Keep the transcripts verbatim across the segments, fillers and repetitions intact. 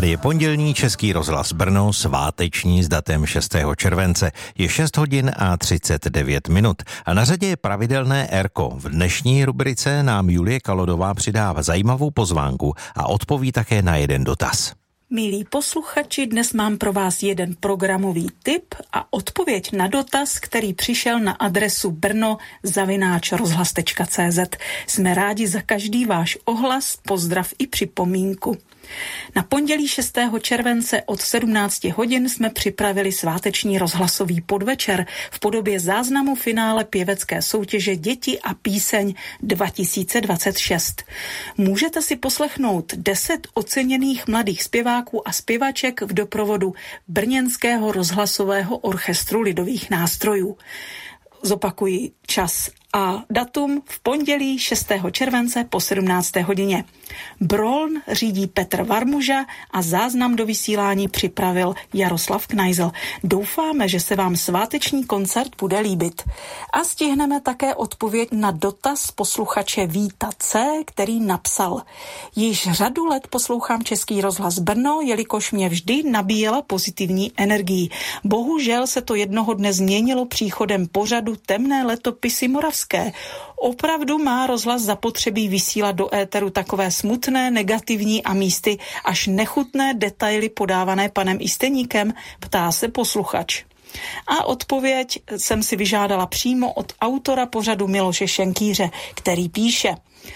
Tady je pondělní Český rozhlas Brno, sváteční s datem šestého července. Je šest hodin a třicet devět minut. A na řadě je pravidelné érko. V dnešní rubrice nám Julie Kalodová přidává zajímavou pozvánku a odpoví také na jeden dotaz. Milí posluchači, dnes mám pro vás jeden programový tip a odpověď na dotaz, který přišel na adresu brno zavináč rozhlas tečka cé zet. Jsme rádi za každý váš ohlas, pozdrav i připomínku. Na pondělí šestého července od sedmnácti hodin jsme připravili sváteční rozhlasový podvečer v podobě záznamu finále pěvecké soutěže Děti a píseň dva tisíce dvacet šest. Můžete si poslechnout deset oceněných mladých zpěváků a zpěvaček v doprovodu Brněnského rozhlasového orchestru lidových nástrojů. Zopakuji čas a datum v pondělí šestého července po sedmnácté hodině. Broln řídí Petr Varmuža a záznam do vysílání připravil Jaroslav Knajzel. Doufáme, že se vám sváteční koncert bude líbit. A stihneme také odpověď na dotaz posluchače Víta C., který napsal: Již řadu let poslouchám Český rozhlas Brno, jelikož mě vždy nabíjela pozitivní energií. Bohužel se to jednoho dne změnilo příchodem pořadu Temné letopisy moravské. Opravdu má rozhlas zapotřebí vysílat do éteru takové smutné, negativní a místy až nechutné detaily podávané panem Isteníkem, ptá se posluchač. A odpověď jsem si vyžádala přímo od autora pořadu Miloše Šenkýře, který píše: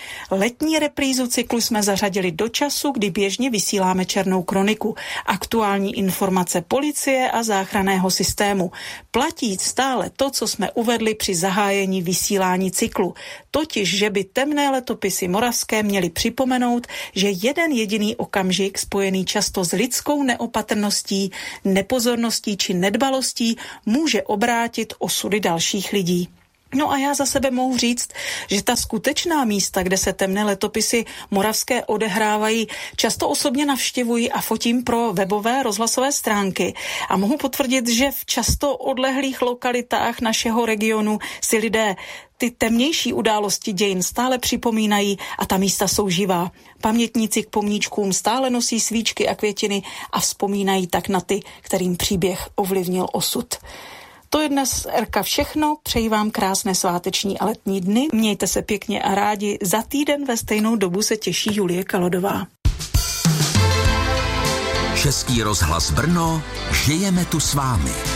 Letní reprízu cyklu jsme zařadili do času, kdy běžně vysíláme Černou kroniku, aktuální informace policie a záchranného systému. Platí stále to, co jsme uvedli při zahájení vysílání cyklu, totiž, že by Temné letopisy moravské měly připomenout, že jeden jediný okamžik spojený často s lidskou neopatrností, nepozorností či nedbalostí může obrátit osudy dalších lidí. No a já za sebe mohu říct, že ta skutečná místa, kde se Temné letopisy moravské odehrávají, často osobně navštěvuji a fotím pro webové rozhlasové stránky. A mohu potvrdit, že v často odlehlých lokalitách našeho regionu si lidé ty temnější události dějin stále připomínají a ta místa jsou živá. Pamětníci k pomníčkům stále nosí svíčky a květiny a vzpomínají tak na ty, kterým příběh ovlivnil osud. To je dnes Erka všechno, přeji vám krásné sváteční a letní dny, mějte se pěkně a rádi, za týden ve stejnou dobu se těší Julie Kalodová. Český rozhlas Brno, žijeme tu s vámi.